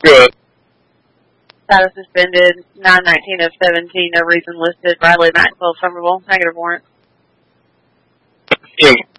Good. Status suspended. 9/19 of 17. No reason listed. Riley Maxwell, Somerville. Negative warrant. In